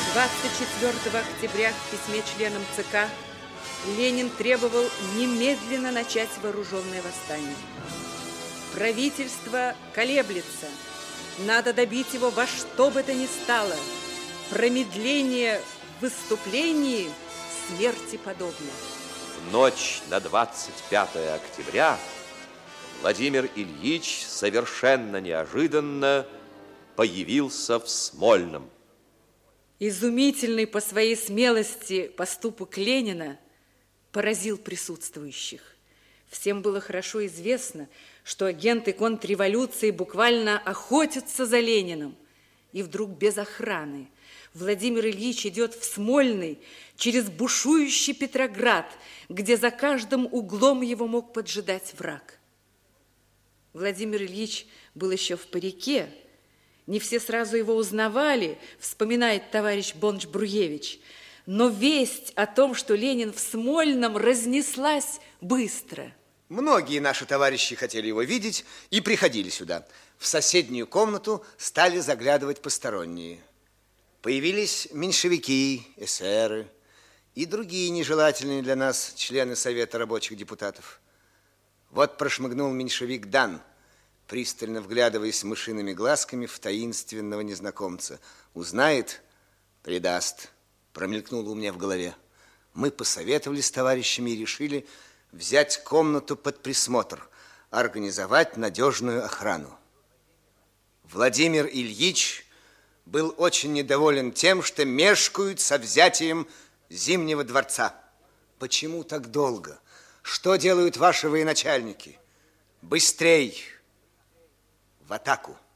24 октября в письме членам ЦК Ленин требовал немедленно начать вооруженное восстание. Правительство колеблется. Надо добить его во что бы то ни стало. Промедление в выступлении смерти подобно. В ночь на 25 октября Владимир Ильич совершенно неожиданно появился в Смольном. Изумительный по своей смелости поступок Ленина поразил присутствующих. Всем было хорошо известно, что агенты контрреволюции буквально охотятся за Лениным. И вдруг без охраны Владимир Ильич идет в Смольный через бушующий Петроград, где за каждым углом его мог поджидать враг. Владимир Ильич был еще в парике. Не все сразу его узнавали, вспоминает товарищ Бонч-Бруевич. Но весть о том, что Ленин в Смольном, разнеслась быстро. Многие наши товарищи хотели его видеть и приходили сюда. В соседнюю комнату стали заглядывать посторонние. Появились меньшевики, эсеры и другие нежелательные для нас члены Совета рабочих депутатов. Вот прошмыгнул меньшевик Дан, пристально вглядываясь мышиными глазками в таинственного незнакомца. Узнает, предаст, промелькнуло у меня в голове. Мы посоветовались с товарищами и решили взять комнату под присмотр, организовать надежную охрану. Владимир Ильич был очень недоволен тем, что мешкают со взятием Зимнего дворца. Почему так долго? Что делают ваши военачальники? Быстрей! В атаку!